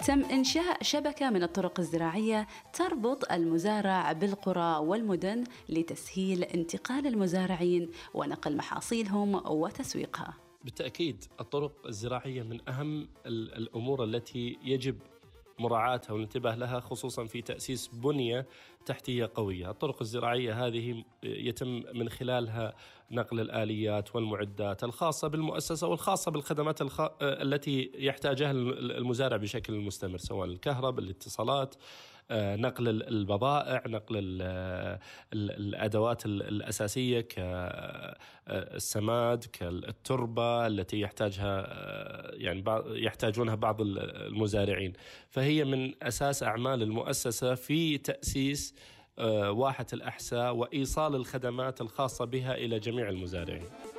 تم إنشاء شبكة من الطرق الزراعية تربط المزارع بالقرى والمدن لتسهيل انتقال المزارعين ونقل محاصيلهم وتسويقها. بالتأكيد الطرق الزراعية من أهم الأمور التي يجب مراعاتها والانتباه لها، خصوصا في تأسيس بنية تحتية قوية. الطرق الزراعية هذه يتم من خلالها نقل الآليات والمعدات الخاصة بالمؤسسة والخاصة بالخدمات التي يحتاجها المزارع بشكل مستمر، سواء الكهرباء، الاتصالات، نقل البضائع، نقل الأدوات الأساسية كالسماد، كالتربة التي يحتاجونها بعض المزارعين. فهي من أساس أعمال المؤسسة في تأسيس واحة الأحساء وإيصال الخدمات الخاصة بها إلى جميع المزارعين.